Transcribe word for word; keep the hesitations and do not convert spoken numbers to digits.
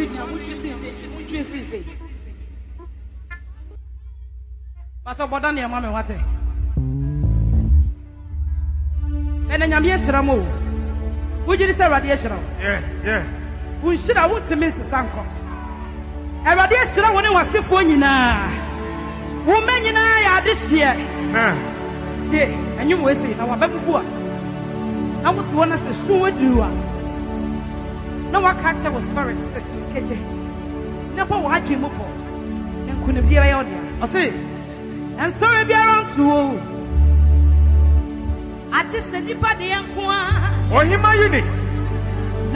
Julia, which is which is but about Daniel, Mamma, what? And then I'm yes, Ramo. Would you say radiation? Yeah, yeah. We should have want to miss the Sanko. A radiation when it was the phone now. Woman, you know, I this year. Yeah, and you will say, now I'm very poor. I want to want us to show what you are. No, I catch was spirit. Never watch him up. And couldn't be out there. I say, and sorry, be around to I just said, you put the young one. Or him, my unit.